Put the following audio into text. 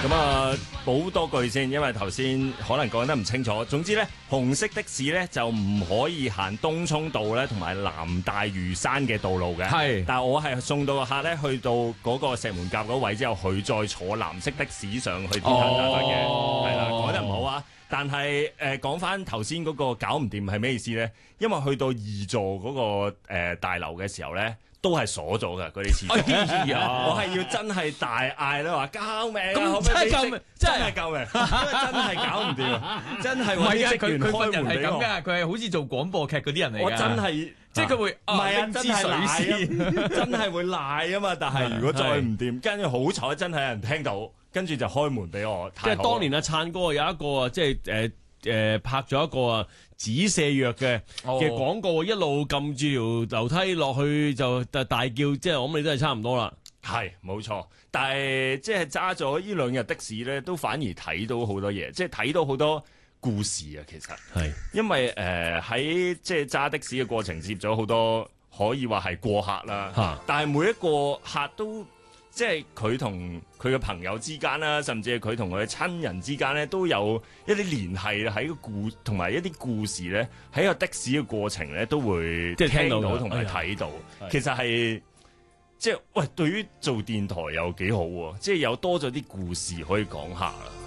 咁啊，補多句先，因為頭先可能講得唔清楚。總之咧，紅色的士咧就唔可以行東涌道咧，同埋南大嶼山嘅道路嘅。 係， 但係我係送到個客咧，去到嗰個石門甲嗰位之後，佢再坐藍色的士上去天壇大佛嘅。係啦，講得唔好啊！但係講翻頭先嗰個搞唔掂係咩意思咧？因為去到2座嗰個大樓嘅時候咧，都係鎖咗㗎嗰啲廁所。我係要真係大嗌啦，話救命！ 咁真係救命， 真係救命，因為真係搞唔掂，真係揾啲職員開門俾我。 佢係好似做廣播劇嗰啲人嚟㗎。 我真係即係佢會唔係啊， 冰真支水係先， 真係會賴啊嘛！但係如果再唔掂，跟住好彩真係有人聽到，跟住就開門俾我。 即係當年阿燦哥有一個啊，即係拍咗一個啊止瀉藥嘅廣告，一路撳住條樓梯落去就大叫，即係我諗你都係差唔多啦。 係冇錯，但係即係揸咗呢2日的士咧，都反而睇到好多嘢，即係睇到好多故事啊！其實係因為喺即係揸的士嘅過程接咗好多可以話係過客啦，但係每一個客都即係佢同佢嘅朋友之間啦，甚至係佢同佢嘅親人之間咧，都有一啲聯繫喺個同埋一啲故事咧，喺個的士嘅過程咧都會即係聽到到同埋睇到，其實係。即係喂，對於做電台又幾好喎，即係有多咗啲故事可以講下啦。